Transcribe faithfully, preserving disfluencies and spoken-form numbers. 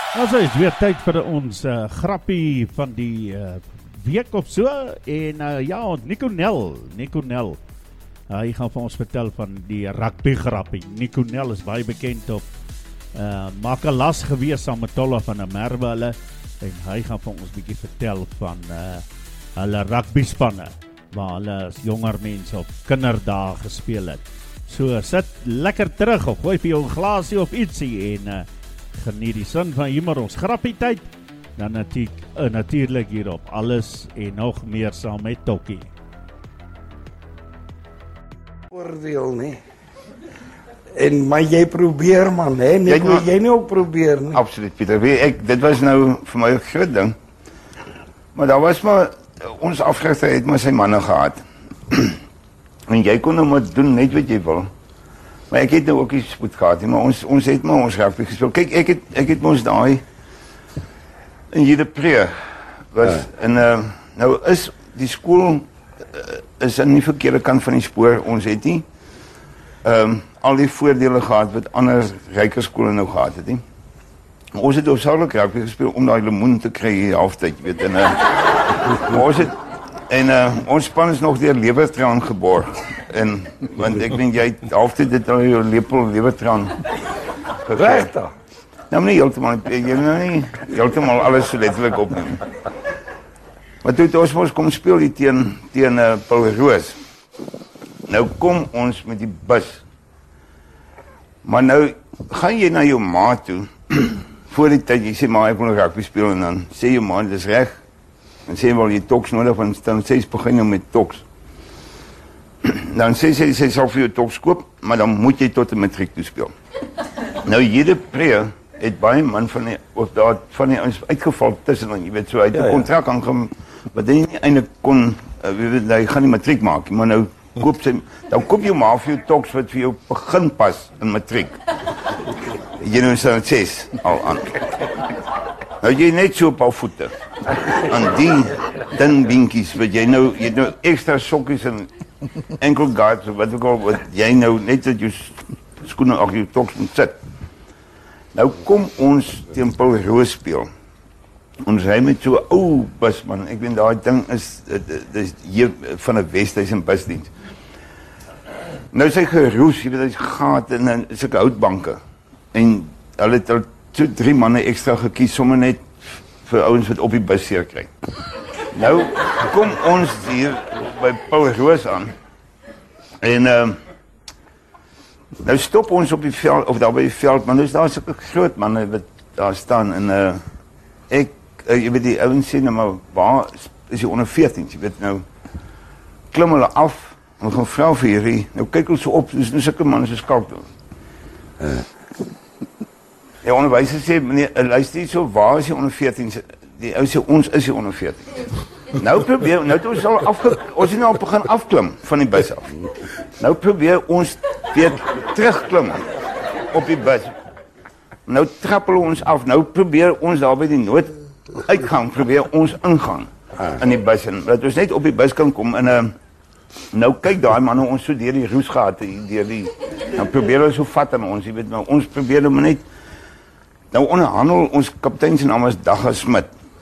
Nou so is weer tyd vir ons uh, grappie van die uh, week of so. En uh, ja, Nico Nel, Nico Nel, uh, hy gaan vir ons vertel van die rugby grappie. Nico Nel is baie bekend op uh, Makalas gewees saam met Tolla van der Merwe hulle. En hy gaan vir ons bietjie vertel van uh, hulle rugby spanne, waar hulle as jonger mense op kinderdae gespeel het. So sit lekker terug of gooi vir jou 'n glasie of ietsie en uh, geniet die sin van humor, ons grappie tyd. Dan natuurlijk, uh, natuurlijk hierop alles en nog meer saam met Tokkie. Oordeel nie. En maar jy probeer man, hè? Nie, jy, jy nie ook probeer nie. Absoluut Pieter, weet ek, dit was nou vir my 'n groot ding. Maar daar was maar, ons afrigter het maar sy manne gehad. En jy kon nou maar doen net wat jy wil. Maar ek het nou ook nie spoed gehad, maar ons, ons het maar ons rugby gespeel. Kijk, ek het, ek het ons daai in Jedepree was, ja. En uh, nou is die skool uh, is aan die verkeerde kant van die spoor, ons het nie um, al die voordele gehad wat ander ryker skole nou gehad het nie. Ons het hoofsaaklik rugby gespeel om daai lemoen te kry hier halftyd, weet, en uh, ons het En uh, ons span is nog deur Leeuwertraan geborg. En, want ek denk, jy het halftyd dit al jou lepel Leeuwertraan Regtig? Nou, maar nie heeltemal, jy nou nie heeltemal alles so letterlik opneem. Maar toe het ons ons kom speel die teen, teen uh, Paul Roos. Nou kom ons met die bus. Maar nou, gaan jy na jou ma toe, voor die tyd, jy sê, ma, ek wil nog rugby speel, en dan sê jou ma, dit is reg. En sê wel, jy toks nodig, want dan sê sy begin nou met toks. Dan sê sy, sy sal vir jou toks koop, maar dan moet jy tot 'n matriek toespeel. Nou, Jedepree het baie man van die, of daar van die ons uitgeval tussen, jy weet so, uit die ja, kontrak ja. aangem, wat hy nie eindelijk kon, uh, weet, hy gaan die matriek maak, maar nou koop sy, dan koop jy maar vir jou toks wat vir jou begin pas in matriek. Jy nou sal het ses al aan. Nou jy net so op al voete. En die dun binkies, wat jy nou, jy nou extra sokkies en enkel guards, wat ook al, wat jy nou net dat jou skoene ag jou toks moet sit. Nou kom ons teen Paul Roos speel. Ons ry met so 'n ou bus man. Ek weet daai ding is dit is hier van 'n Wesduis en busdiens. Nou sy geroes, jy weet hy's gehad in 'n sulke houtbanke. En hulle het al so drie manne extra gekies sommer net vir ouens wat op die bus seer kry. Nou kom ons hier by Paul Roos aan. En uh, nou stop ons op die veld, of daar by die veld, maar nou is daar sulke groot manne wat daar staan. En uh, ek, uh, jy weet die ouens sê nou maar, waar is die onder veertien? Jy weet nou, klim hulle af, en gaan vrou vir hierdie, nou kyk hulle so op, dus nou sulke manne so skalk doen. Uh. Die onderwyser sê, meneer, luister nie so, waar is die onder veertien? Die ou sê, ons is die onder veertien. Nou probeer, nou het ons al afge, ons het nou al begin afklim van die bus af. Nou probeer ons weer terugklim op die bus. Nou trappel ons af, nou probeer ons daar by die nooduitgang, probeer ons ingaan in die bus, en dat ons net op die bus kan kom, en uh, nou kyk daai manne ons so deur die roes gehad, deur die, nou probeer ons so vat aan ons, jy weet, nou ons probeer nou net. Nou onderhandel ons kaptein se naam is Dagga Smit.